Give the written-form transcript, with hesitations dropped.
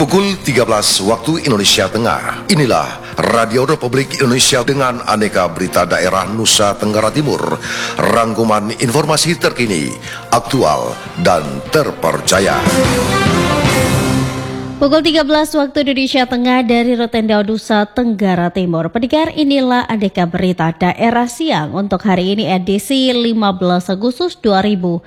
Pukul 13 waktu Indonesia Tengah. Inilah Radio Republik Indonesia dengan aneka berita daerah Nusa Tenggara Timur. Rangkuman informasi terkini, aktual, dan terpercaya. Pukul 13 waktu Indonesia Tengah dari Rotenda Nusa Tenggara Timur. Pendengar, inilah aneka berita daerah siang untuk hari ini edisi 15 Agustus 2022.